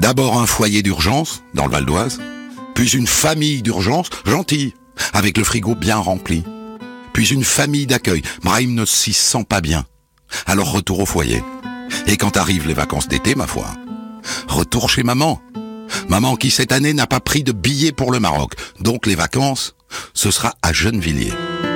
D'abord un foyer d'urgence, dans le Val d'Oise, puis une famille d'urgence, gentille, avec le frigo bien rempli. Puis une famille d'accueil, Brahim ne s'y sent pas bien. Alors retour au foyer. Et quand arrivent les vacances d'été, ma foi, retour chez maman. Maman qui cette année n'a pas pris de billet pour le Maroc. Donc les vacances, ce sera à Gennevilliers.